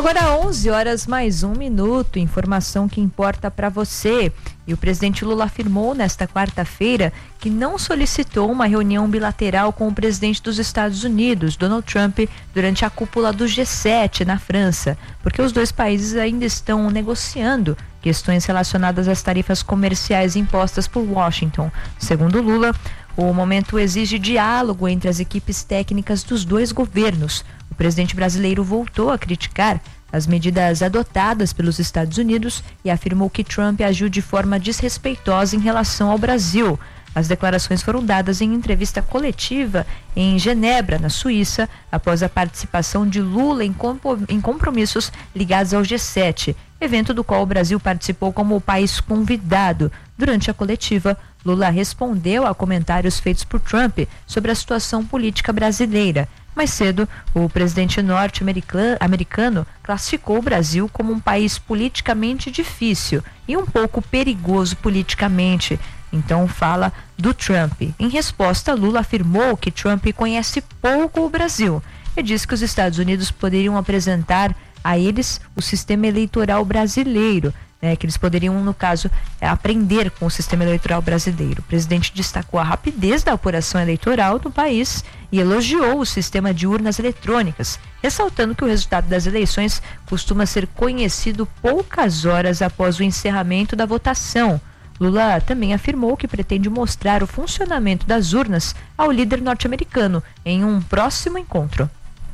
Agora 11 horas mais 1 minuto, informação que importa para você. E o presidente Lula afirmou nesta quarta-feira que não solicitou uma reunião bilateral com o presidente dos Estados Unidos, Donald Trump, durante a cúpula do G7 na França, porque os dois países ainda estão negociando questões relacionadas às tarifas comerciais impostas por Washington. Segundo Lula, o momento exige diálogo entre as equipes técnicas dos dois governos. O presidente brasileiro voltou a criticar as medidas adotadas pelos Estados Unidos e afirmou que Trump agiu de forma desrespeitosa em relação ao Brasil. As declarações foram dadas em entrevista coletiva em Genebra, na Suíça, após a participação de Lula em compromissos ligados ao G7, evento do qual o Brasil participou como país convidado. Durante a coletiva, Lula respondeu a comentários feitos por Trump sobre a situação política brasileira. Mais cedo, o presidente norte-americano classificou o Brasil como um país politicamente difícil e um pouco perigoso politicamente. Então fala do Trump. Em resposta, Lula afirmou que Trump conhece pouco o Brasil e disse que os Estados Unidos poderiam apresentar a eles o sistema eleitoral brasileiro, que eles poderiam, no caso, aprender com o sistema eleitoral brasileiro. O presidente destacou a rapidez da apuração eleitoral do país e elogiou o sistema de urnas eletrônicas, ressaltando que o resultado das eleições costuma ser conhecido poucas horas após o encerramento da votação. Lula também afirmou que pretende mostrar o funcionamento das urnas ao líder norte-americano em um próximo encontro.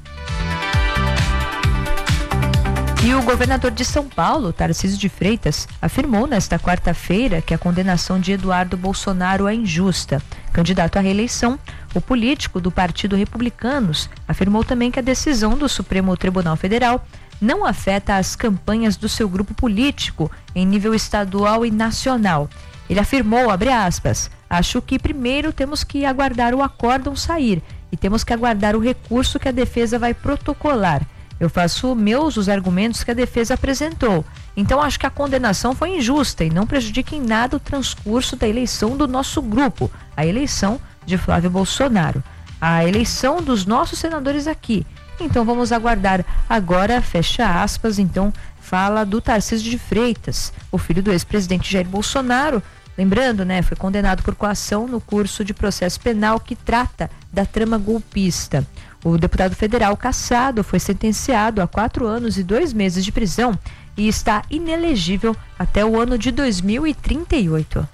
E o governador de São Paulo, Tarcísio de Freitas, afirmou nesta quarta-feira que a condenação de Eduardo Bolsonaro é injusta. Candidato à reeleição, o político do Partido Republicanos afirmou também que a decisão do Supremo Tribunal Federal não afeta as campanhas do seu grupo político em nível estadual e nacional. Ele afirmou, abre aspas, acho que primeiro temos que aguardar o acórdão sair e temos que aguardar o recurso que a defesa vai protocolar. Eu faço meus os argumentos que a defesa apresentou. Então acho que a condenação foi injusta e não prejudica em nada o transcurso da eleição do nosso grupo, a eleição de Flávio Bolsonaro, a eleição dos nossos senadores aqui. Então vamos aguardar agora, fecha aspas. Então fala do Tarcísio de Freitas, o filho do ex-presidente Jair Bolsonaro. Lembrando, foi condenado por coação no curso de processo penal que trata da trama golpista. O deputado federal cassado foi sentenciado a 4 anos e 2 meses de prisão e está inelegível até o ano de 2038.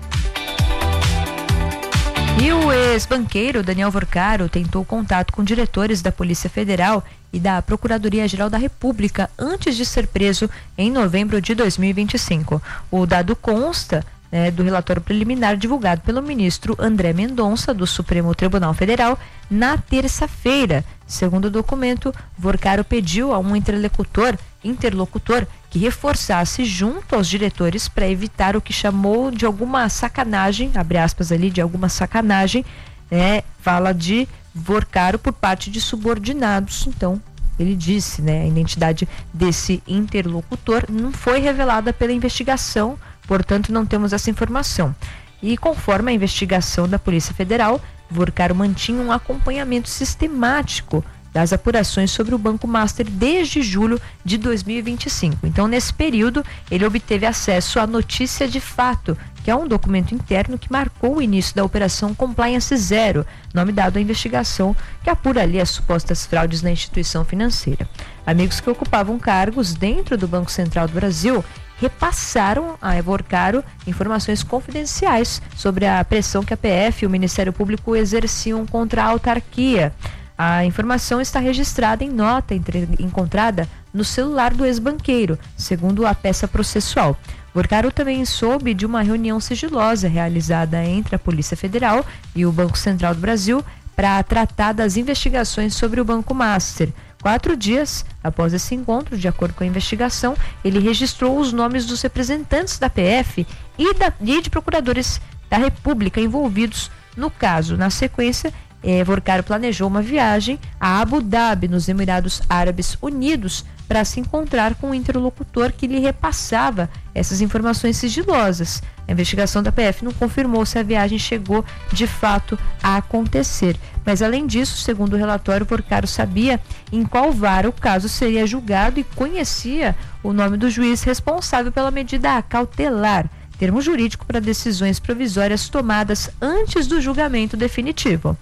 E o ex-banqueiro Daniel Vorcaro tentou contato com diretores da Polícia Federal e da Procuradoria-Geral da República antes de ser preso em novembro de 2025. O dado consta do relatório preliminar divulgado pelo ministro André Mendonça, do Supremo Tribunal Federal, na terça-feira. Segundo o documento, Vorcaro pediu a um interlocutor que reforçasse junto aos diretores para evitar o que chamou de alguma sacanagem, abre aspas ali, de alguma sacanagem, fala de Vorcaro por parte de subordinados. Então, ele disse, a identidade desse interlocutor não foi revelada pela investigação, portanto não temos essa informação. E conforme a investigação da Polícia Federal, Vorcaro mantinha um acompanhamento sistemático das apurações sobre o Banco Master desde julho de 2025. Então, nesse período, ele obteve acesso à notícia de fato, que é um documento interno que marcou o início da Operação Compliance Zero, nome dado à investigação que apura ali as supostas fraudes na instituição financeira. Amigos que ocupavam cargos dentro do Banco Central do Brasil repassaram a Vorcaro informações confidenciais sobre a pressão que a PF e o Ministério Público exerciam contra a autarquia. A informação está registrada em nota encontrada no celular do ex-banqueiro, segundo a peça processual. Vorcaro também soube de uma reunião sigilosa realizada entre a Polícia Federal e o Banco Central do Brasil para tratar das investigações sobre o Banco Master. 4 dias após esse encontro, de acordo com a investigação, ele registrou os nomes dos representantes da PF e de procuradores da República envolvidos no caso. Na sequência, Porcaro planejou uma viagem a Abu Dhabi, nos Emirados Árabes Unidos, para se encontrar com um interlocutor que lhe repassava essas informações sigilosas. A investigação da PF não confirmou se a viagem chegou de fato a acontecer. Mas, além disso, segundo o relatório, Porcaro sabia em qual vara o caso seria julgado e conhecia o nome do juiz responsável pela medida cautelar, termo jurídico para decisões provisórias tomadas antes do julgamento definitivo.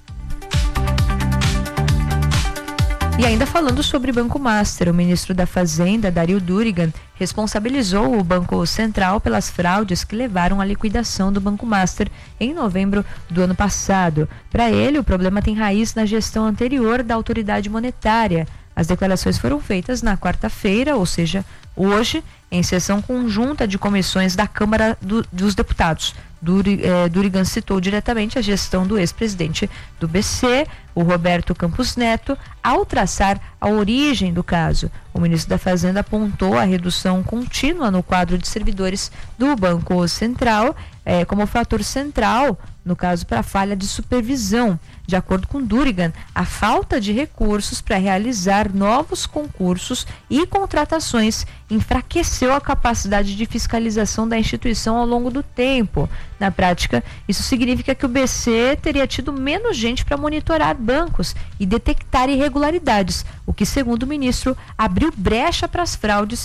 E ainda falando sobre Banco Master, o ministro da Fazenda, Dario Durigan, responsabilizou o Banco Central pelas fraudes que levaram à liquidação do Banco Master em novembro do ano passado. Para ele, o problema tem raiz na gestão anterior da autoridade monetária. As declarações foram feitas na quarta-feira, ou seja, hoje, em sessão conjunta de comissões da Câmara dos Deputados. Durigan citou diretamente a gestão do ex-presidente do BC, o Roberto Campos Neto, ao traçar a origem do caso. O ministro da Fazenda apontou a redução contínua no quadro de servidores do Banco Central como fator central, no caso, para a falha de supervisão. De acordo com Durigan, a falta de recursos para realizar novos concursos e contratações enfraqueceu a capacidade de fiscalização da instituição ao longo do tempo. Na prática, isso significa que o BC teria tido menos gente para monitorar bancos e detectar irregularidades, o que, segundo o ministro, abriu brecha para as fraudes